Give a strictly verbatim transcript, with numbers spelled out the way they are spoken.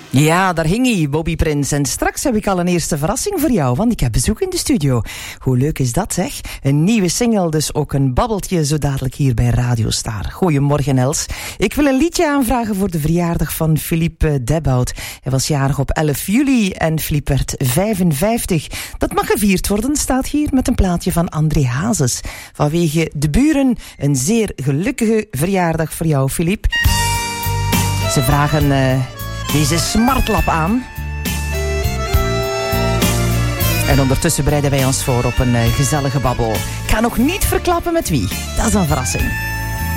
Ja, daar hing hij, Bobby Prins. En straks heb ik al een eerste verrassing voor jou, want ik heb bezoek in de studio. Hoe leuk is dat, zeg? Een nieuwe single, dus ook een babbeltje zo dadelijk hier bij Radio Star. Goedemorgen, Els. Ik wil een liedje aanvragen voor de verjaardag van Philippe Debbout. Hij was jarig op elf juli en Philippe werd vijfenvijftig. Dat mag gevierd worden, staat hier met een plaatje van André Hazes. Vanwege de buren, een zeer gelukkige verjaardag voor jou, Philippe. Ze vragen... Uh, Deze smartlap aan. En ondertussen bereiden wij ons voor op een uh, gezellige babbel. Ik ga nog niet verklappen met wie. Dat is een verrassing.